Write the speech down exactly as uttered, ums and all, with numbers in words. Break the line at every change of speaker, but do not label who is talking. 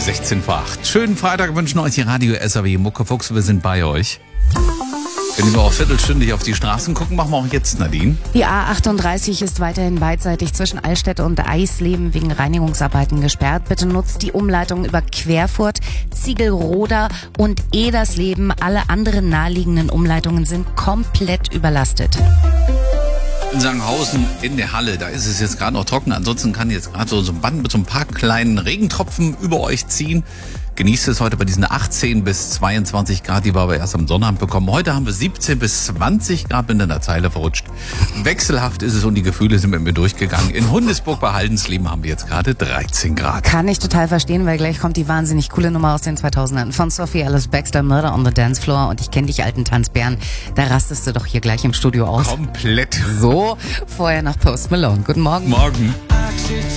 sechzehn vor acht. Schönen Freitag wünschen euch die Radio S A W Muckefuchs. Wir sind bei euch. Wenn wir auch viertelstündig auf die Straßen gucken, machen wir auch jetzt, Nadine.
Die A achtunddreißig ist weiterhin beidseitig zwischen Altstädt und Eisleben wegen Reinigungsarbeiten gesperrt. Bitte nutzt die Umleitung über Querfurt, Ziegelroda und Edersleben. Alle anderen naheliegenden Umleitungen sind komplett überlastet.
In Sangenhausen in der Halle, da ist es jetzt gerade noch trocken. Ansonsten kann jetzt gerade so, so ein Band mit so ein paar kleinen Regentropfen über euch ziehen. Genießt es heute bei diesen achtzehn bis zweiundzwanzig Grad, die wir aber erst am Sonnabend bekommen. Heute haben wir siebzehn bis zwanzig Grad, bin in der Zeile verrutscht. Wechselhaft ist es und die Gefühle sind mit mir durchgegangen. In Hundesburg bei Haldensleben haben wir jetzt gerade dreizehn Grad.
Kann ich total verstehen, weil gleich kommt die wahnsinnig coole Nummer aus den zweitausendern von Sophie Alice Baxter, Murder on the Dance Floor. Und ich kenne dich, alten Tanzbären, da rastest du doch hier gleich im Studio aus.
Komplett.
So, vorher noch Post Malone. Guten Morgen.
Morgen.